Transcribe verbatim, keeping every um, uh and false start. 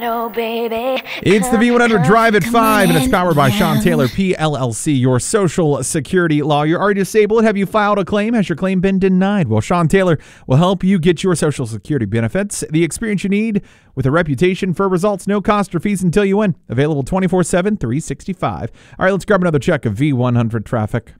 Oh, baby. It's the V one hundred Come, Drive at come five, on and it's in, powered by yeah. Sean Taylor, P L L C, your social security lawyer. Are you disabled? Have you filed a claim? Has your claim been denied? Well, Sean Taylor will help you get your social security benefits, the experience you need with a reputation for results, no cost or fees until you win. Available twenty-four seven, three sixty-five. All right, let's grab another check of V one hundred traffic.